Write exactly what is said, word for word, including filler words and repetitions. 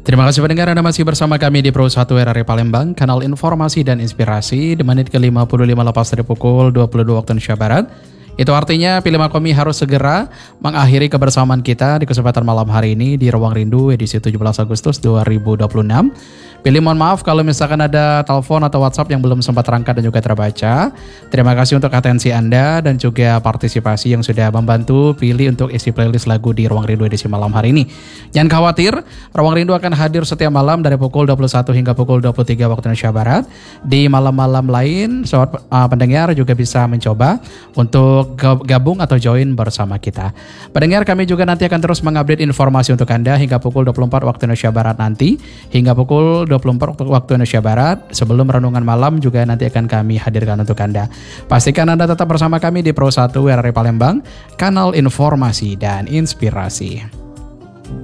Terima kasih pendengar, Anda masih bersama kami di Pro satu R R I Palembang, kanal informasi dan inspirasi di menit ke lima puluh lima lepas dari pukul dua puluh dua waktu Indonesia Barat. Itu artinya Pilih Makomi harus segera mengakhiri kebersamaan kita di kesempatan malam hari ini di Ruang Rindu edisi tujuh belas Agustus dua ribu dua puluh enam. Pilih mohon maaf kalau misalkan ada telepon atau WhatsApp yang belum sempat terangkat dan juga terbaca. Terima kasih untuk atensi Anda dan juga partisipasi yang sudah membantu Pilih untuk isi playlist lagu di Ruang Rindu edisi malam hari ini. Jangan khawatir, Ruang Rindu akan hadir setiap malam dari pukul dua puluh satu hingga pukul dua puluh tiga waktu Indonesia Barat. Di malam-malam lain, sobat uh, pendengar juga bisa mencoba untuk gabung atau join bersama kita. Pendengar, kami juga nanti akan terus mengupdate informasi untuk Anda hingga pukul dua puluh empat waktu Indonesia Barat nanti, hingga pukul dua puluh empat waktu Indonesia Barat. Sebelum renungan malam juga nanti akan kami hadirkan untuk Anda. Pastikan Anda tetap bersama kami di Pro satu R R I Palembang, kanal informasi dan inspirasi.